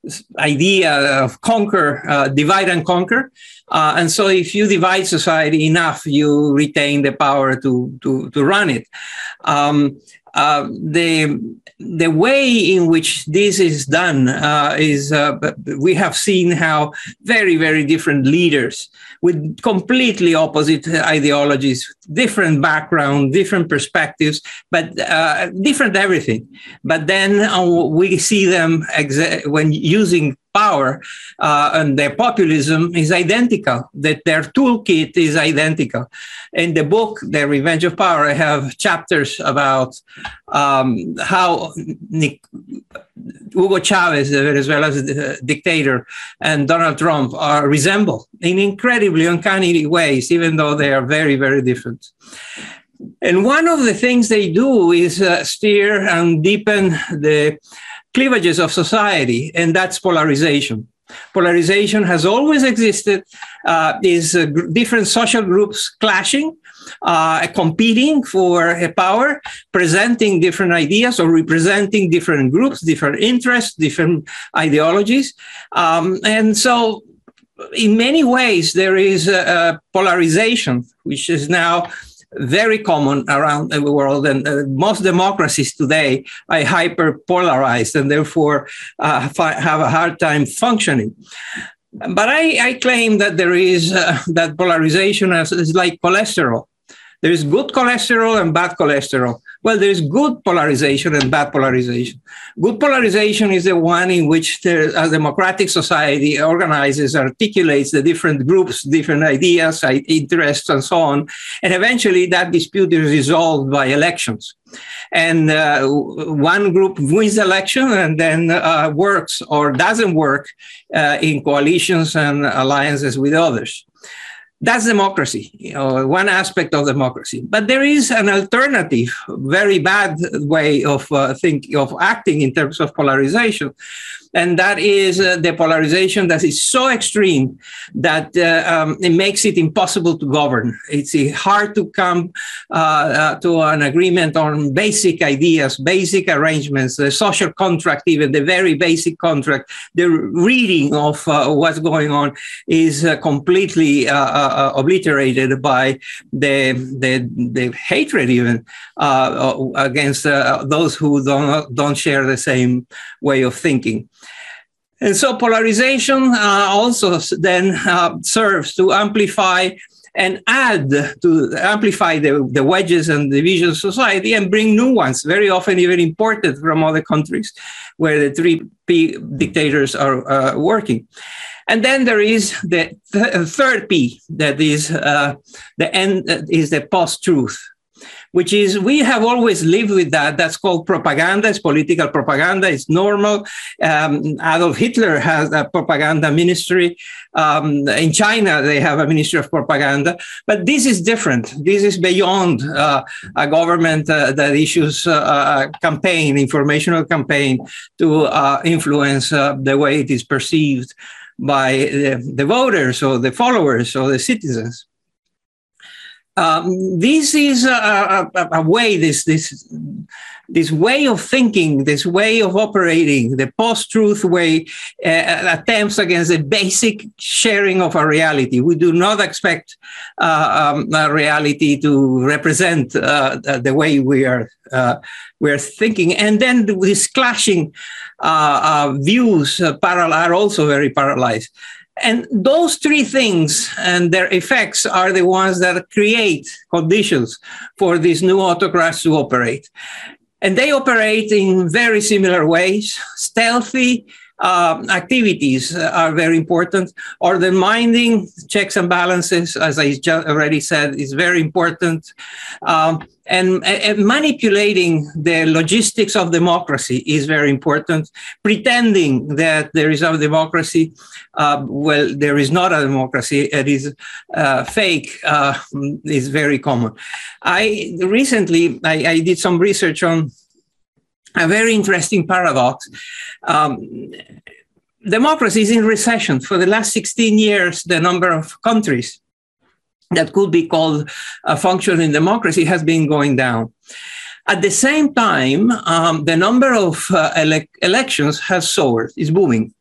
idea of divide and conquer. And so if you divide society enough, you retain the power to run it. The way in which this is done is we have seen how very, very different leaders with completely opposite ideologies, different background, different perspectives, but different everything. But then we see them when using power, and their populism is identical, that their toolkit is identical. In the book, The Revenge of Power, I have chapters about how Hugo Chavez, the Venezuela's dictator, and Donald Trump resemble in incredibly uncanny ways, even though they are very, very different. And one of the things they do is steer and deepen the cleavages of society, and that's polarization. Polarization has always existed, is different social groups clashing, competing for power, presenting different ideas or representing different groups, different interests, different ideologies. And so in many ways, there is a polarization, which is now very common around the world, and most democracies today are hyper-polarized and therefore have a hard time functioning. But I claim that there is that polarization is like cholesterol. There is good cholesterol and bad cholesterol. Well, there is good polarization and bad polarization. Good polarization is the one in which a democratic society organizes, articulates the different groups, different ideas, interests, and so on. And eventually that dispute is resolved by elections. And one group wins the election and then works or doesn't work in coalitions and alliances with others. That's democracy, one aspect of democracy. But there is an alternative, very bad way of acting in terms of polarization. And that is the polarization that is so extreme that it makes it impossible to govern. It's hard to come to an agreement on basic ideas, basic arrangements, the social contract, even the very basic contract. The reading of what's going on is completely obliterated by the hatred even against those who don't share the same way of thinking. And so polarization also then serves to amplify and amplify the wedges and divisions of society and bring new ones, very often even imported from other countries where the three P dictators are working. And then there is the third P, that is the end, is the post-truth, which is we have always lived with that. That's called propaganda. It's political propaganda. It's normal. Adolf Hitler has a propaganda ministry. In China, they have a ministry of propaganda. But this is different. This is beyond a government that issues a campaign, informational campaign to influence the way it is perceived by the voters or the followers or the citizens. This is a way, this way of thinking, this way of operating, the post-truth way attempts against the basic sharing of a reality. We do not expect a reality to represent the way we're thinking. And then these clashing views are also very paralyzed. And those three things and their effects are the ones that create conditions for these new autocrats to operate. And they operate in very similar ways. Stealthy activities are very important. Undermining checks and balances, as I just already said, is very important. And manipulating the logistics of democracy is very important. Pretending that there is a democracy, well, there is not a democracy. It is fake, is very common. Recently, I did some research on a very interesting paradox. Democracy is in recession. For the last 16 years, the number of countries that could be called a functioning democracy has been going down. At the same time, the number of elections has soared, is booming.